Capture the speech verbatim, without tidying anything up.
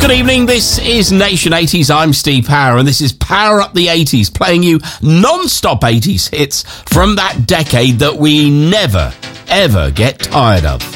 Good evening, this is Nation eighties, I'm Steve Power, and this is Power Up the eighties, playing you non-stop eighties hits from that decade that we never, ever get tired of.